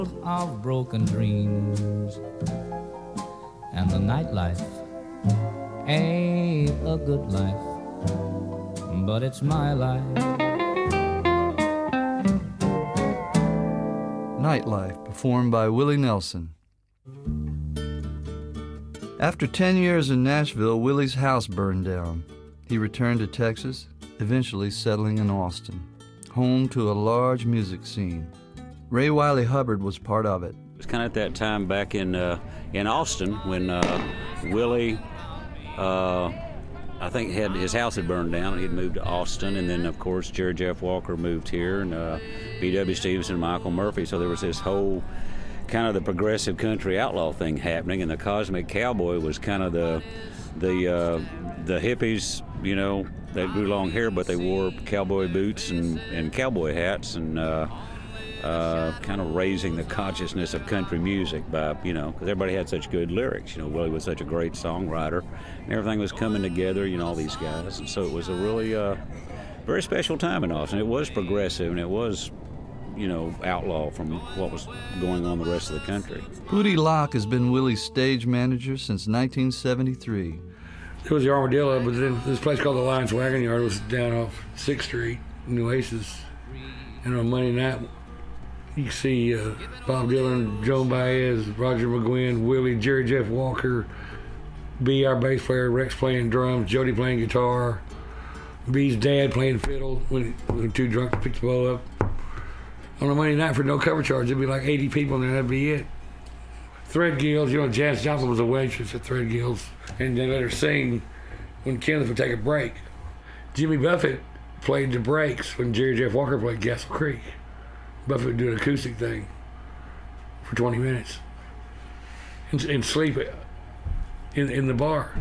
of broken dreams, and the nightlife ain't a good life, but it's my life. Nightlife, performed by Willie Nelson. After 10 years in Nashville, Willie's house burned down. He returned to Texas, eventually settling in Austin, home to a large music scene. Ray Wylie Hubbard was part of it. It was kind of at that time back in Austin when Willie, I think his house had burned down and he'd moved to Austin, and then of course Jerry Jeff Walker moved here, and B.W. Stevenson and Michael Murphy, so there was this whole kind of the progressive country outlaw thing happening, and the Cosmic Cowboy was kind of the hippies, you know, that grew long hair, but they wore cowboy boots and cowboy hats, and kind of raising the consciousness of country music by, you know, because everybody had such good lyrics. You know, Willie was such a great songwriter, and everything was coming together, you know, all these guys, and so it was a really very special time in Austin. It was progressive, and it was, you know, outlaw from what was going on the rest of the country. Pootie Locke has been Willie's stage manager since 1973. It was the Armadillo, but then this place called the Lions Wagon Yard was down off 6th Street in Oasis. And on Monday night, you can see Bob Dylan, Joan Baez, Roger McGuinn, Willie, Jerry Jeff Walker, B, our bass player, Rex playing drums, Jody playing guitar, B's dad playing fiddle when too drunk to pick the bowl up. On a Monday night for no cover charge, there'd be like 80 people in there, that'd be it. Threadgills, you know, Janice Joplin was a waitress at Threadgills, and they let her sing when Kenneth would take a break. Jimmy Buffett played the breaks when Jerry Jeff Walker played Castle Creek. Buffett would do an acoustic thing for 20 minutes and sleep in the bar.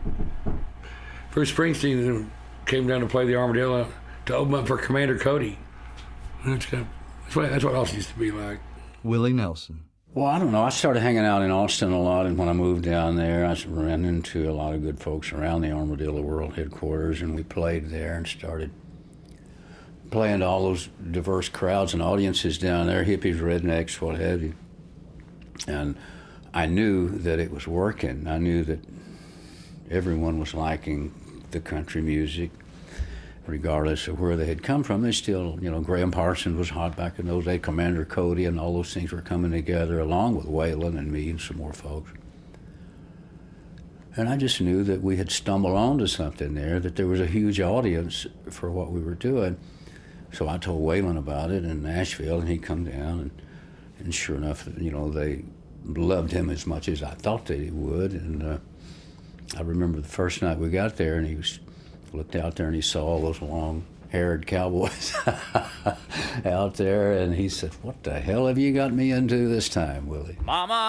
Bruce Springsteen came down to play the Armadillo to open up for Commander Cody. That's what Austin used to be like. Willie Nelson. Well, I don't know. I started hanging out in Austin a lot, and when I moved down there, I ran into a lot of good folks around the Armadillo World headquarters, and we played there and started playing to all those diverse crowds and audiences down there, hippies, rednecks, what have you. And I knew that it was working. I knew that everyone was liking the country music, regardless of where they had come from. They still, you know, Graham Parsons was hot back in those days, Commander Cody, and all those things were coming together along with Waylon and me and some more folks. And I just knew that we had stumbled onto something there, that there was a huge audience for what we were doing. So I told Waylon about it in Nashville, and he come down, and sure enough, you know, they loved him as much as I thought they would. And I remember the first night we got there, and he looked out there and he saw all those long-haired cowboys out there, and he said, "What the hell have you got me into this time, Willie?" Mama,